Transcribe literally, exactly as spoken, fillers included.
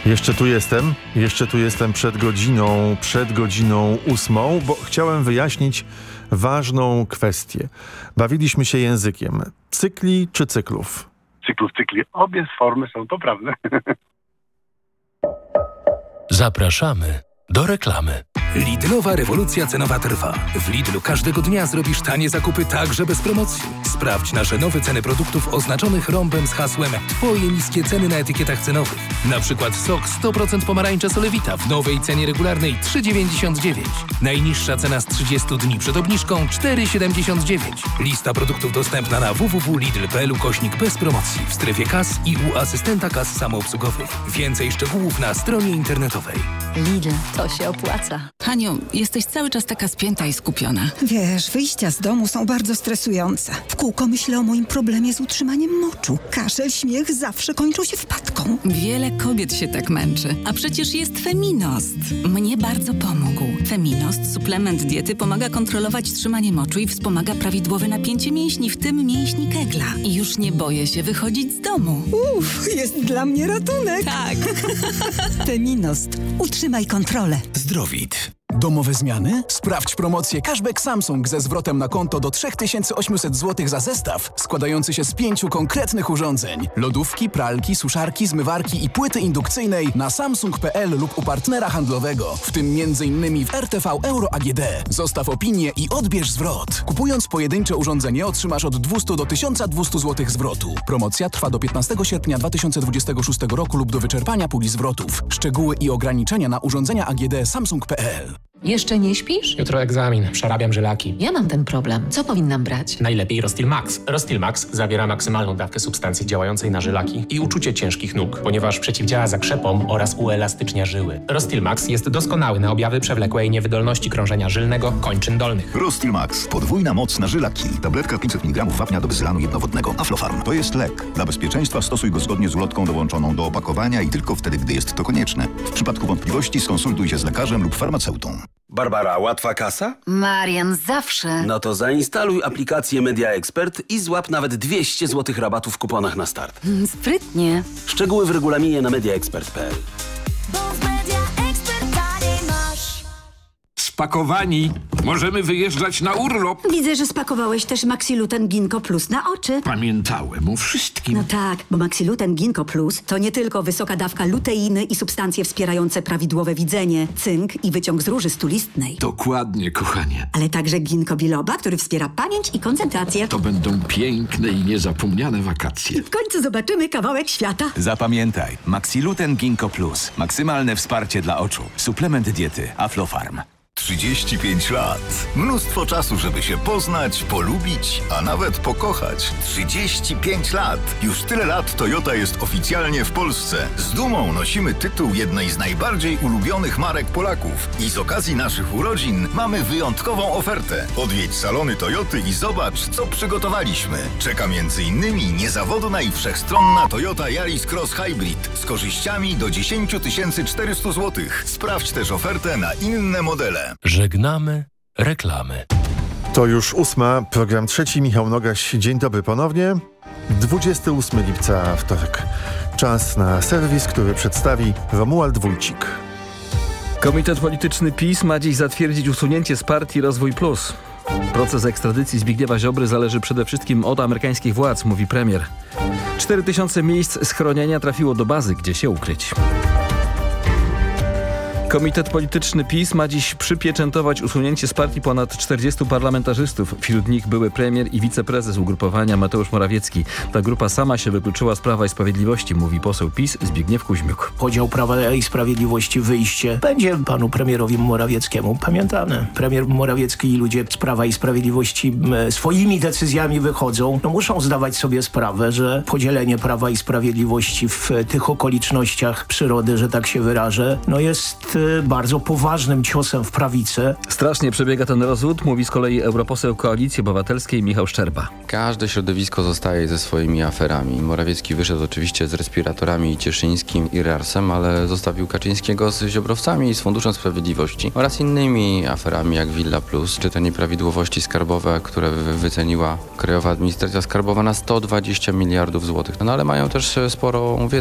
Jeszcze tu jestem, jeszcze tu jestem przed godziną, przed godziną ósmą, bo chciałem wyjaśnić ważną kwestię. Bawiliśmy się językiem. Cykli czy cyklów? Cyklów, cykli. Obie formy są poprawne. Zapraszamy do reklamy. Lidlowa rewolucja cenowa trwa. W Lidlu każdego dnia zrobisz tanie zakupy także bez promocji. Sprawdź nasze nowe ceny produktów oznaczonych rąbem z hasłem Twoje niskie ceny na etykietach cenowych. Na przykład sok sto procent pomarańcza Solewita w nowej cenie regularnej trzy dziewięćdziesiąt dziewięć. Najniższa cena z trzydziestu dni przed obniżką cztery siedemdziesiąt dziewięć. Lista produktów dostępna na w w w kropka lidl kropka p l ukośnik bez promocji w strefie kas i u asystenta kas samoobsługowych. Więcej szczegółów na stronie internetowej. Lidl, to się opłaca. Haniu, jesteś cały czas taka spięta i skupiona. Wiesz, wyjścia z domu są bardzo stresujące. W kółko myślę o moim problemie z utrzymaniem moczu. Kaszel, śmiech zawsze kończą się wpadką. Wiele kobiet się tak męczy. A przecież jest Feminost. Mnie bardzo pomógł. Feminost, suplement diety, pomaga kontrolować trzymanie moczu i wspomaga prawidłowe napięcie mięśni, w tym mięśni kegla. I już nie boję się wychodzić z domu. Uff, jest dla mnie ratunek. Tak. Feminost. Utrzymaj kontrolę. Zdrowit. Domowe zmiany? Sprawdź promocję Cashback Samsung ze zwrotem na konto do trzy tysiące osiemset złotych za zestaw składający się z pięciu konkretnych urządzeń. Lodówki, pralki, suszarki, zmywarki i płyty indukcyjnej na samsung kropka p l lub u partnera handlowego, w tym między innymi w R T V Euro A G D. Zostaw opinię i odbierz zwrot. Kupując pojedyncze urządzenie otrzymasz od dwieście do tysiąca dwustu złotych zwrotu. Promocja trwa do piętnastego sierpnia dwa tysiące dwudziestego szóstego roku lub do wyczerpania puli zwrotów. Szczegóły i ograniczenia na urządzenia A G D samsung kropka p l. Jeszcze nie śpisz? Jutro egzamin, przerabiam żylaki. Ja mam ten problem. Co powinnam brać? Najlepiej Rostil Max. Rostil Max zawiera maksymalną dawkę substancji działającej na żylaki i uczucie ciężkich nóg, ponieważ przeciwdziała zakrzepom oraz uelastycznia żyły. Rostil Max jest doskonały na objawy przewlekłej niewydolności krążenia żylnego kończyn dolnych. Rostil Max. Podwójna moc na żylaki. Tabletka pięćset miligramów wapnia do bezlanu jednowodnego. Aflofarm. To jest lek. Dla bezpieczeństwa stosuj go zgodnie z ulotką dołączoną do opakowania i tylko wtedy, gdy jest to konieczne. W przypadku wątpliwości skonsultuj się z lekarzem lub farmaceutą. Barbara, łatwa kasa? Marian, zawsze. No to zainstaluj aplikację Media Expert i złap nawet dwieście złotych rabatu w kuponach na start. Mm, sprytnie. Szczegóły w regulaminie na media expert kropka p l. Spakowani. Możemy wyjeżdżać na urlop. Widzę, że spakowałeś też Maxiluten Ginkgo Plus na oczy. Pamiętałem o wszystkim. No tak, bo Maxiluten Ginkgo Plus to nie tylko wysoka dawka luteiny i substancje wspierające prawidłowe widzenie, cynk i wyciąg z róży stulistnej. Dokładnie, kochanie. Ale także ginkgo biloba, który wspiera pamięć i koncentrację. To będą piękne i niezapomniane wakacje. W końcu zobaczymy kawałek świata. Zapamiętaj, Maxiluten Ginkgo Plus. Maksymalne wsparcie dla oczu. Suplement diety Aflofarm. trzydzieści pięć lat. Mnóstwo czasu, żeby się poznać, polubić, a nawet pokochać. trzydzieści pięć lat. Już tyle lat Toyota jest oficjalnie w Polsce. Z dumą nosimy tytuł jednej z najbardziej ulubionych marek Polaków. I z okazji naszych urodzin mamy wyjątkową ofertę. Odwiedź salony Toyoty i zobacz, co przygotowaliśmy. Czeka między innymi niezawodna i wszechstronna Toyota Yaris Cross Hybrid z korzyściami do dziesięć tysięcy czterysta złotych. Sprawdź też ofertę na inne modele. Żegnamy reklamy. To już ósma, program trzeci, Michał Nogaś. Dzień dobry ponownie. dwudziestego ósmego lipca, wtorek. Czas na serwis, który przedstawi Romuald Wójcik. Komitet Polityczny PiS ma dziś zatwierdzić usunięcie z partii Rozwój Plus. Proces ekstradycji Zbigniewa Ziobry zależy przede wszystkim od amerykańskich władz, mówi premier. cztery tysiące miejsc schronienia trafiło do bazy, gdzie się ukryć. Komitet Polityczny PiS ma dziś przypieczętować usunięcie z partii ponad czterdziestu parlamentarzystów. Wśród nich były premier i wiceprezes ugrupowania Mateusz Morawiecki. Ta grupa sama się wykluczyła z Prawa i Sprawiedliwości, mówi poseł PiS Zbigniew Kuźmiuk. Podział Prawa i Sprawiedliwości, wyjście będzie panu premierowi Morawieckiemu pamiętane. Premier Morawiecki i ludzie z Prawa i Sprawiedliwości swoimi decyzjami wychodzą. No muszą zdawać sobie sprawę, że podzielenie Prawa i Sprawiedliwości w tych okolicznościach przyrody, że tak się wyrażę, no jest bardzo poważnym ciosem w prawicę. Strasznie przebiega ten rozwód, mówi z kolei europoseł Koalicji Obywatelskiej Michał Szczerba. Każde środowisko zostaje ze swoimi aferami. Morawiecki wyszedł oczywiście z respiratorami i Cieszyńskim i Rersem, ale zostawił Kaczyńskiego z Ziobrowcami i z Funduszem Sprawiedliwości oraz innymi aferami jak Villa Plus, czy te nieprawidłowości skarbowe, które wyceniła Krajowa Administracja Skarbowa na sto dwadzieścia miliardów złotych. No ale mają też sporą wiedzę